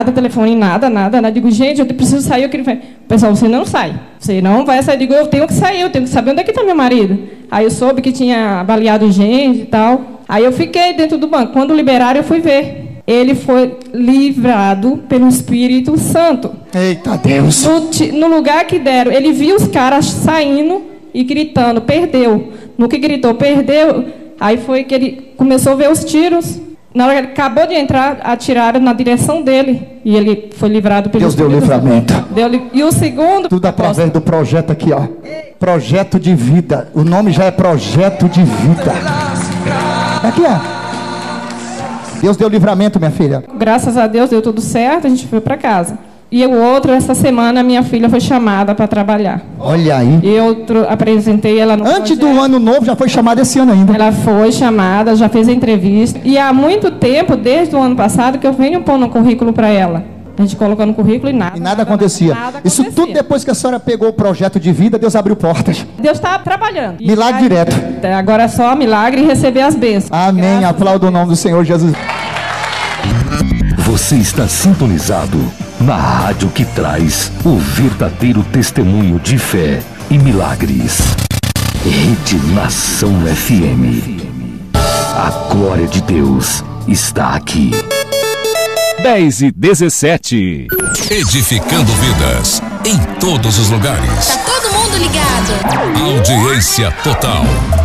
telefone, nada. Eu digo, gente, eu preciso sair. Pessoal, você não sai. Você não vai sair. Eu digo, eu tenho que sair, eu tenho que saber onde é que está meu marido. Aí eu soube que tinha avaliado gente e tal. Aí eu fiquei dentro do banco. Quando liberaram, eu fui ver. Ele foi livrado pelo Espírito Santo. Eita Deus! No lugar que deram, ele viu os caras saindo e gritando, perdeu. No que gritou, perdeu, aí foi que ele começou a ver os tiros. Na hora que ele acabou de entrar, atiraram na direção dele. E ele foi livrado pelo Deus deu livramento. E o segundo... Tudo através do projeto aqui, ó. Projeto de vida. O nome já é projeto de vida. Aqui, ó. Deus deu livramento, minha filha. Graças a Deus deu tudo certo, a gente foi para casa. E o outro, essa semana, minha filha foi chamada para trabalhar. Olha aí. Eu apresentei ela no Antes projeto. do ano novo, já foi chamada esse ano ainda. Ela foi chamada, já fez a entrevista. E há muito tempo, desde o ano passado, que eu venho pondo um currículo para ela. A gente colocou no currículo e nada acontecia. Isso tudo depois que a senhora pegou o projeto de vida, Deus abriu portas. Deus está trabalhando. Milagre direto. Agora é só milagre e receber as bênçãos. Amém. Aplauda o nome do Senhor Jesus. Você está sintonizado na rádio que traz o verdadeiro testemunho de fé e milagres. Rede Nação FM. A glória de Deus está aqui. 10:17. Edificando vidas em todos os lugares. Tá todo mundo ligado. Audiência total.